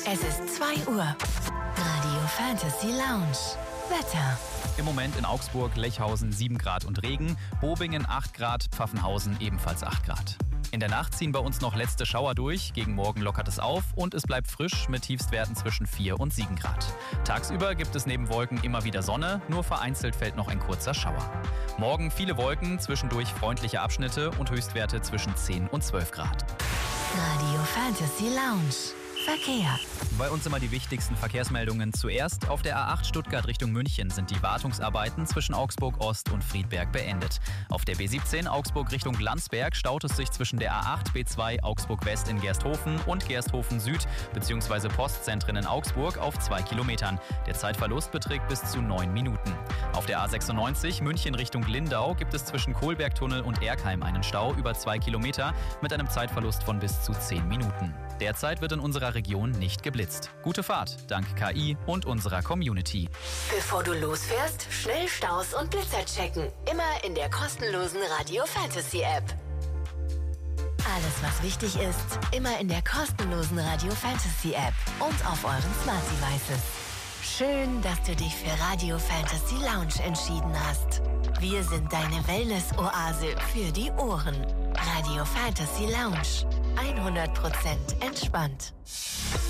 Es ist 2 Uhr. Radio Fantasy Lounge. Wetter. Im Moment in Augsburg, Lechhausen 7 Grad und Regen, Bobingen 8 Grad, Pfaffenhausen ebenfalls 8 Grad. In der Nacht ziehen bei uns noch letzte Schauer durch, gegen Morgen lockert es auf und es bleibt frisch mit Tiefstwerten zwischen 4 und 7 Grad. Tagsüber gibt es neben Wolken immer wieder Sonne, nur vereinzelt fällt noch ein kurzer Schauer. Morgen viele Wolken, zwischendurch freundliche Abschnitte und Höchstwerte zwischen 10 und 12 Grad. Radio Fantasy Lounge. Verkehr. Bei uns immer die wichtigsten Verkehrsmeldungen. Zuerst auf der A8 Stuttgart Richtung München sind die Wartungsarbeiten zwischen Augsburg Ost und Friedberg beendet. Auf der B17 Augsburg Richtung Landsberg staut es sich zwischen der A8 B2 Augsburg West in Gersthofen und Gersthofen Süd bzw. Postzentren in Augsburg auf 2 Kilometern. Der Zeitverlust beträgt bis zu 9 Minuten. Auf der A96 München Richtung Lindau gibt es zwischen Kohlbergtunnel und Erkheim einen Stau über 2 Kilometer mit einem Zeitverlust von bis zu 10 Minuten. Derzeit wird in unserer Region nicht geblitzt. Gute Fahrt, dank KI und unserer Community. Bevor du losfährst, schnell Staus und Blitzer checken. Immer in der kostenlosen Radio Fantasy App. Alles, was wichtig ist, immer in der kostenlosen Radio Fantasy App und auf euren Smart Devices. Schön, dass du dich für Radio Fantasy Lounge entschieden hast. Wir sind deine Wellness-Oase für die Ohren. Radio Fantasy Lounge. 100% entspannt.